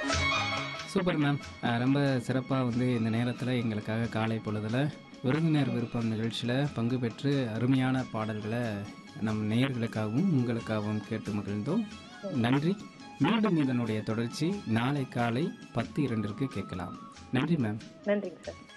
Super ma'am. ரொம்ப சிறப்பாக வந்து இந்த நேரத்தில் எங்களுக்காக காலை பொழுதில் விருந்தினர் விருப்பம் நிகழ்ச்சியில் பங்கு பெற்று அருமையான பாடல்களை நம் நேயர்களுக்காகவும் உங்களுக்காகவும் கேட்டு மகிழ்ந்தோம். நன்றி. மீண்டும் இதனுடைய தொடர்ச்சி நாளை காலை 10:02 கேட்கலாம். நன்றி மேம். நன்றிங்க சார்.